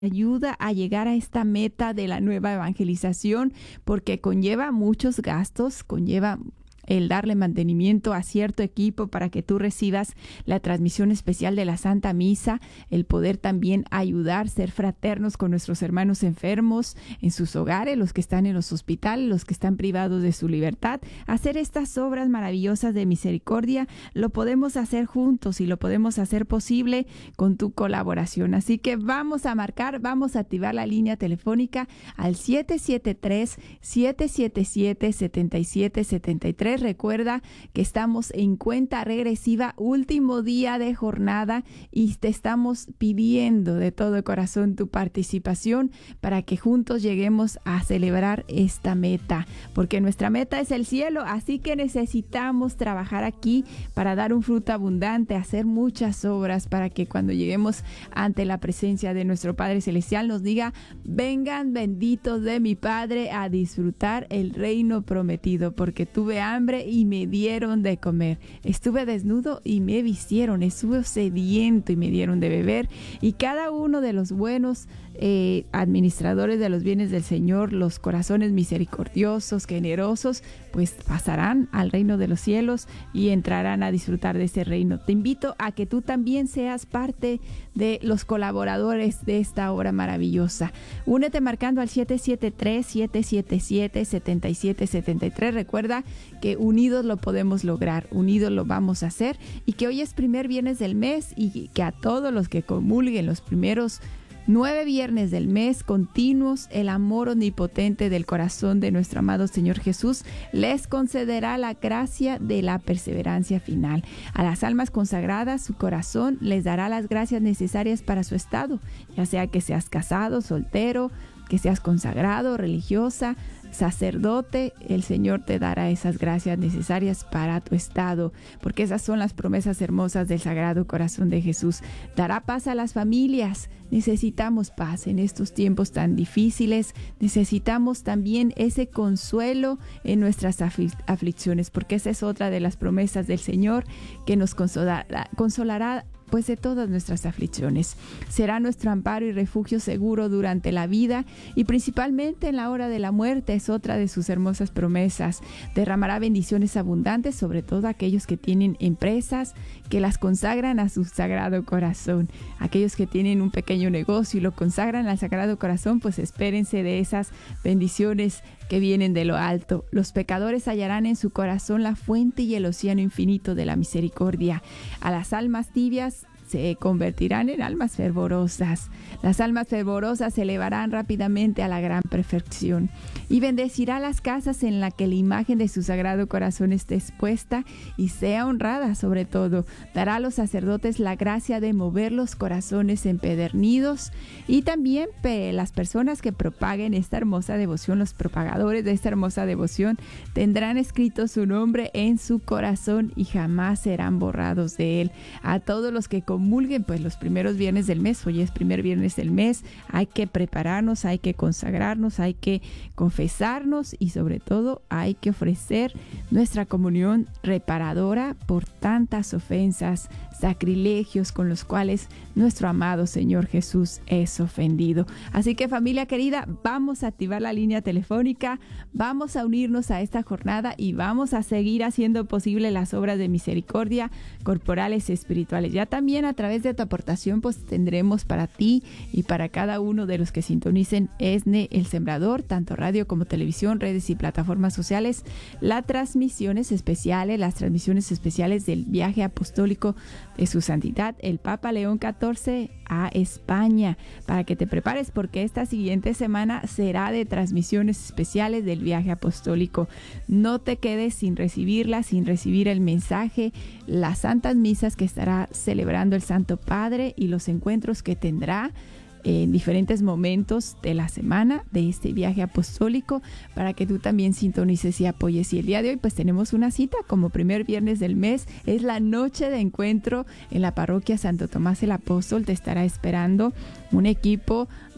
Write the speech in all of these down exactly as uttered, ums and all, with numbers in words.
ayuda a llegar a esta meta de la nueva evangelización, porque conlleva muchos gastos, conlleva el darle mantenimiento a cierto equipo para que tú recibas la transmisión especial de la Santa Misa, el poder también ayudar, ser fraternos con nuestros hermanos enfermos en sus hogares, los que están en los hospitales, los que están privados de su libertad. Hacer estas obras maravillosas de misericordia lo podemos hacer juntos y lo podemos hacer posible con tu colaboración. Así que vamos a marcar, vamos a activar la línea telefónica al siete siete tres, siete siete siete, siete siete siete tres. Recuerda que estamos en cuenta regresiva, último día de jornada, y te estamos pidiendo de todo corazón tu participación para que juntos lleguemos a celebrar esta meta, porque nuestra meta es el cielo, así que necesitamos trabajar aquí para dar un fruto abundante, hacer muchas obras para que cuando lleguemos ante la presencia de nuestro Padre Celestial nos diga: vengan benditos de mi Padre a disfrutar el reino prometido, porque tuve hambre y me dieron de comer, estuve desnudo y me vistieron, estuve sediento y me dieron de beber. Y cada uno de los buenos eh, administradores de los bienes del Señor, los corazones misericordiosos, generosos, pues pasarán al reino de los cielos y entrarán a disfrutar de ese reino. Te invito a que tú también seas parte de los colaboradores de esta obra maravillosa. Únete marcando al siete siete tres, siete siete siete, siete siete siete tres. Recuerda que unidos lo podemos lograr, unidos lo vamos a hacer, y que hoy es primer viernes del mes y que a todos los que comulguen los primeros nueve viernes del mes continuos, el amor omnipotente del corazón de nuestro amado Señor Jesús les concederá la gracia de la perseverancia final. A las almas consagradas, su corazón les dará las gracias necesarias para su estado, ya sea que seas casado, soltero, que seas consagrado, religiosa, sacerdote. El Señor te dará esas gracias necesarias para tu estado, porque esas son las promesas hermosas del Sagrado Corazón de Jesús. Dará paz a las familias. Necesitamos paz en estos tiempos tan difíciles. Necesitamos también ese consuelo en nuestras afli- aflicciones, porque esa es otra de las promesas del Señor, que nos consolará, consolará pues de todas nuestras aflicciones. Será nuestro amparo y refugio seguro durante la vida y principalmente en la hora de la muerte. Es otra de sus hermosas promesas. Derramará bendiciones abundantes sobre todo aquellos que tienen empresas, que las consagran a su Sagrado Corazón. Aquellos que tienen un pequeño negocio y lo consagran al Sagrado Corazón, pues espérense de esas bendiciones que vienen de lo alto. Los pecadores hallarán en su corazón la fuente y el océano infinito de la misericordia. A las almas tibias se convertirán en almas fervorosas. Las almas fervorosas se elevarán rápidamente a la gran perfección, y bendecirá las casas en las que la imagen de su Sagrado Corazón esté expuesta y sea honrada. Sobre todo, dará a los sacerdotes la gracia de mover los corazones empedernidos, y también pe- las personas que propaguen esta hermosa devoción, los propagadores de esta hermosa devoción, tendrán escrito su nombre en su corazón y jamás serán borrados de él. A todos los que comulguen pues los primeros viernes del mes, hoy es primer viernes del mes, hay que prepararnos, hay que consagrarnos, hay que confesarnos y sobre todo hay que ofrecer nuestra comunión reparadora por tantas ofensas, sacrilegios con los cuales nuestro amado Señor Jesús es ofendido. Así que, familia querida, vamos a activar la línea telefónica, vamos a unirnos a esta jornada y vamos a seguir haciendo posible las obras de misericordia corporales y espirituales. Ya también a través de tu aportación pues tendremos para ti y para cada uno de los que sintonicen ESNE El Sembrador, tanto radio como televisión, redes y plataformas sociales, las transmisiones especiales, las transmisiones especiales del viaje apostólico de su santidad el Papa León catorce a España, para que te prepares, porque esta siguiente semana será de transmisiones especiales del viaje apostólico. No te quedes sin recibirla, sin recibir el mensaje, las santas misas que estará celebrando el Santo Padre y los encuentros que tendrá en diferentes momentos de la semana de este viaje apostólico, para que tú también sintonices y apoyes. Y el día de hoy pues tenemos una cita como primer viernes del mes, es la noche de encuentro en la parroquia Santo Tomás el Apóstol. Te estará esperando un equipo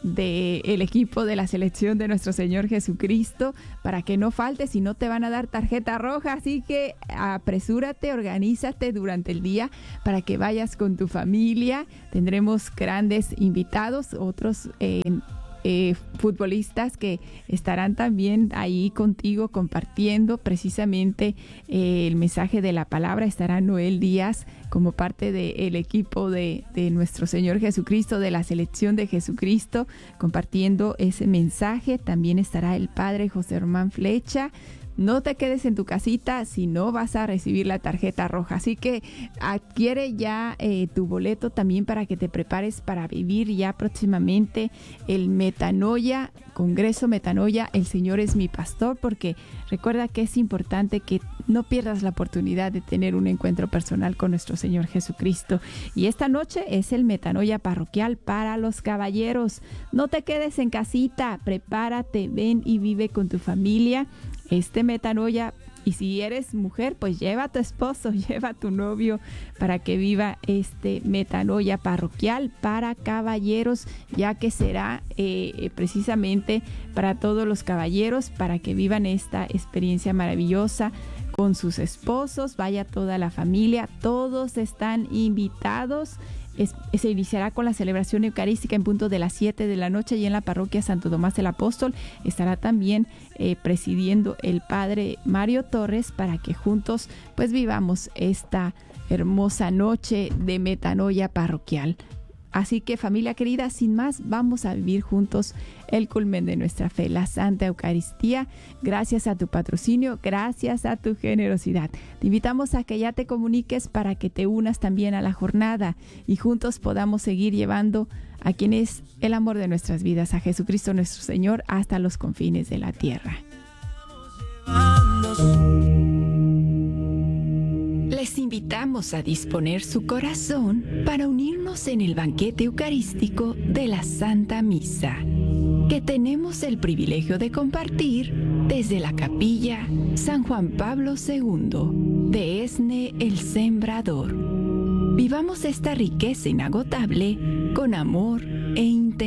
del equipo de la selección de nuestro Señor Jesucristo, para que no faltes y no te van a dar tarjeta roja. Así que apresúrate, organízate durante el día para que vayas con tu familia. Tendremos grandes invitados, otros eh, eh, futbolistas que estarán también ahí contigo compartiendo precisamente eh, el mensaje de la palabra. Estará Noel Díaz como parte del equipo de, de nuestro Señor Jesucristo, de la selección de Jesucristo, compartiendo ese mensaje. También estará el padre José Román Flecha. No te quedes en tu casita, si no vas a recibir la tarjeta roja. Así que adquiere ya eh, tu boleto también para que te prepares para vivir ya próximamente el Metanoia, Congreso Metanoia, El Señor es mi pastor, porque recuerda que es importante que no pierdas la oportunidad de tener un encuentro personal con nuestro Señor Jesucristo. Y esta noche es el Metanoia parroquial para los caballeros. No te quedes en casita, prepárate, ven y vive con tu familia este Metanoia. Y si eres mujer, pues lleva a tu esposo, lleva a tu novio para que viva este Metanoia parroquial para caballeros, ya que será eh, precisamente para todos los caballeros, para que vivan esta experiencia maravillosa con sus esposos. Vaya toda la familia, todos están invitados. Es, se iniciará con la celebración eucarística en punto de las siete de la noche y en la parroquia Santo Tomás el Apóstol estará también eh, presidiendo el padre Mario Torres, para que juntos pues vivamos esta hermosa noche de Metanoia parroquial. Así que, familia querida, sin más, vamos a vivir juntos el culmen de nuestra fe, la Santa Eucaristía, gracias a tu patrocinio, gracias a tu generosidad. Te invitamos a que ya te comuniques para que te unas también a la jornada y juntos podamos seguir llevando a quien es el amor de nuestras vidas, a Jesucristo nuestro Señor, hasta los confines de la tierra. Les invitamos a disponer su corazón para unirnos en el banquete eucarístico de la Santa Misa, que tenemos el privilegio de compartir desde la Capilla San Juan Pablo segundo de Esne el Sembrador. Vivamos esta riqueza inagotable con amor e intensidad.